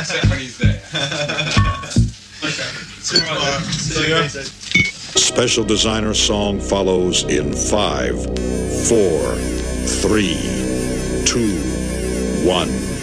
except when he's there. See ya. Special designer song follows in 5, 4, 3, 2, 1.